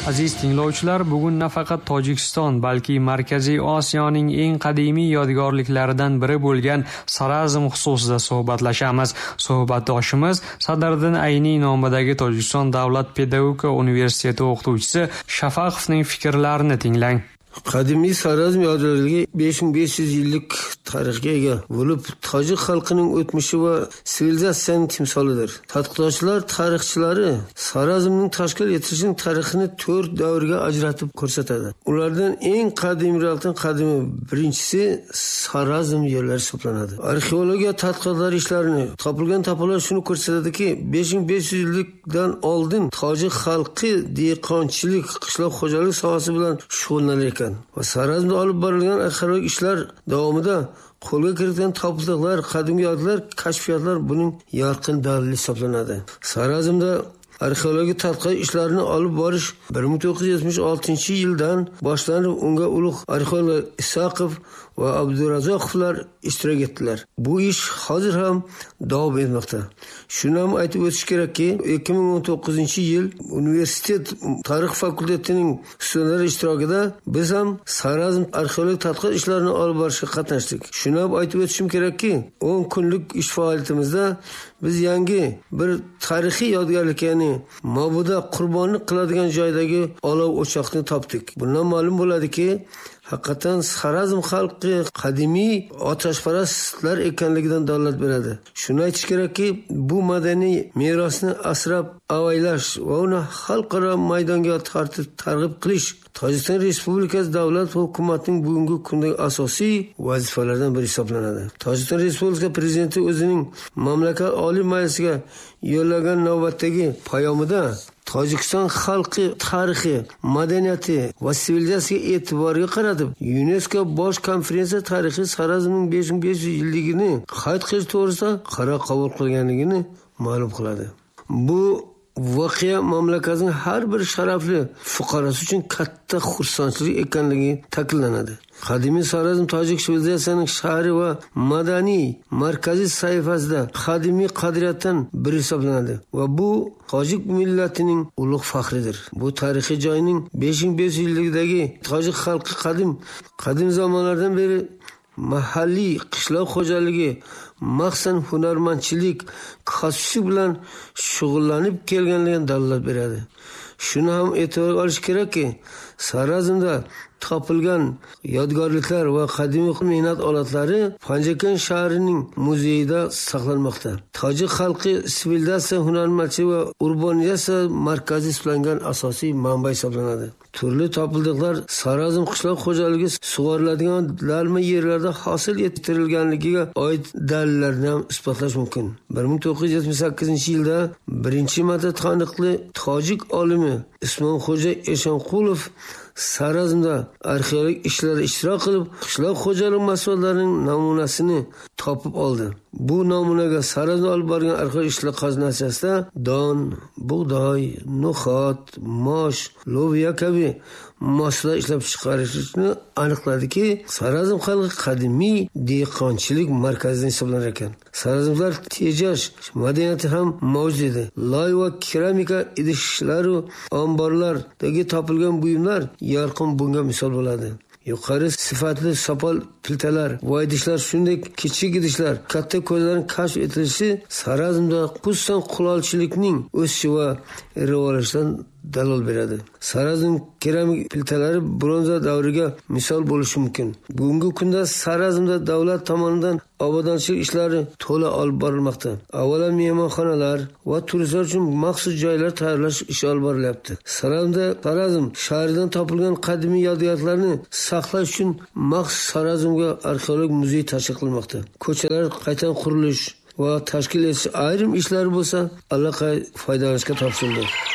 Aziz tinglovchilar, bugun nafaqat Tojikiston, balki Markaziy Osiyoning eng qadimiy yodgorliklaridan biri bo'lgan Sarazm xususida suhbatlashamiz. Suhbatdoshimiz Sadriddin Ayni nomidagi Tojikiston davlat pedagogika universiteti o'qituvchisi Shafaqovning fikrlarini tinglang. Qadimiy Sarazm yodgorligi 5500 yillik tarixga ega bo'lib, tojik xalqining o'tmishi va sivilizatsiyaning timsolidir. Tadqiqotchilar, tarixchilari Sarazmning tashkil etishining tarixini 4 davrga ajratib ko'rsatadi. Ulardan eng qadimiyroqdan qadimi birinchisi Sarazm yerlari hisoblanadi. Arxeologiya tadqiqotlari ishlarini topilgan tapalar shuni ko'rsatadiki, 5500 yillikdan oldin tojik xalqi dehqonchilik, qishloq xo'jalik sohasi bilan shug'ullanar ekan. Va Sarazmda olib borilgan arxeologik ishlar davomida qo'lga kiritilgan topildiqlar, qadimgi yodlar, kashfiyotlar buning yorqin dalili hisoblanadi. Sarazmda arxeologik tadqiqot ishlarini olib borish 1976-yildan boshlanib, unga ulug' arxeolog Isaqov va Abdurazzoqovlar ishtirok etdilar. Bu ish hozir ham davom etmoqda. Shuni ham aytib o'tish kerakki, 2019-yil universitet tarix fakultetining studentlari ishtirokida biz ham Sarazm arxeologik tadqiqot ishlarini olib borishga qatnashdik. Shuni ham aytib o'tishim kerakki, 10 kunlik ish faoliyatimizda biz yangi bir tarixiy yodgorlik, ya'ni Mabuda qurbonlik qiladigan joydagi olov o'choqni topdik. Bundan ma'lum bo'ladiki, haqiqatan Sarazm xalqi qadimiy otashparastlar ekanligidan dalolat beradi. Shuni aytish kerakki, bu madaniy merosni asrab avaylash va uni xalqaro maydonga targ'ib qilish Tojikiston Respublikasi davlat va hukumatining bugungi kundagi asosiy vazifalaridan biri hisoblanadi. Tojikiston Respublikasi prezidenti o'zining mamlakat oliy majlisiga yo'llagan navbatdagi payomida Tojikiston xalqi tarixi, madaniyati va sivilizatsiyasiga e'tiborga qaratib, UNESCO bosh konferensiya tarixi Sarazmning 5500 yilligini qayd qilish to'g'risida qaror qabul qilganligini ma'lum qiladi. Bu voqea mamlakatning har bir sharafli fuqarosi uchun katta xursandchilik ekanligi ta'kidlanadi. Qadimiy Sarazm tojik sivilizatsiyasining shahri va madaniy markaziy sayfasida qadimiy qadriyatdan biri hisoblanadi va bu tojik millatining ulug' faxridir. Bu tarixiy joyning 5500 yilligidagi tojik xalqi qadim zamonlardan beri mahalliy qishloq xo'jaligi, maxsan hunarmandchilik, kasb bilan shug'ullanib kelganligidan dalolat beradi. Shuni ham e'tiborga olish kerakki, Sarazmda topilgan yodgorliklar va qadimiy mehnat olatlari Panjakan shahrining muzeyida saqlanmoqda. Tojik xalqi sivilizatsiya, hunarmandchilik va urbanizatsiya markazi hisoblangan asosiy manba hisoblanadi. Turli topildiqlar Sarazm qishloq xo'jaligi sug'oriladigan dalma yerlarda hosil ettirilganligiga oid dalillarni ham isbotlash mumkin. 1978-yilda birinchi marta taniqli tojik olimi Ismonxo'ja Eshonqulov Sarazmda arxeologik ishlarda ishtirok qilib, qishloq xo'jalik mahsulotlarining namunasini topib oldi. Bu namunaga Sarazmda olib borgan arxeologik ishlar natijasida don, bug'doy, no'xat, mosh, loviya kabi mahsulotlar ishlab chiqarishni aniqladiki, Sarazm xalqi qadimiy dehqonchilik markazidan hisoblanar ekan. Sarazmlar tejash madaniyati ham mavjud edi. Loy va keramika idishlari, omborlardagi topilgan buyumlar yorqin bunga misol bo'ladi. Yuqori sifatli sopol piltalar, va idishlar, shuningdek kichik idishlar, katta ko'zlarning kashf etilishi Sarazmda xususan qulolchilikning o'sishi va rivojlanishidan dalol beradi. Sarazm keramik piltalari bronza davriga misol bo'lishi mumkin. Bugungi kunda Sarazmda davlat tomonidan obodonchilik ishlari to'la olib borilmoqda. Avvalo mehmonxonalar va turistlar uchun maxsus joylar tayyorlash ishi olib borilyapti. Sarazm shahridan topilgan qadimiy yodgorliklarni saqlash uchun maxsus Sarazmga arxeologik muzey tashkil qilinmoqda. Ko'chalar qayta qurilish va tashkil etish ayrim ishlar bo'lsa, allaqay foydalanishga topshirildi.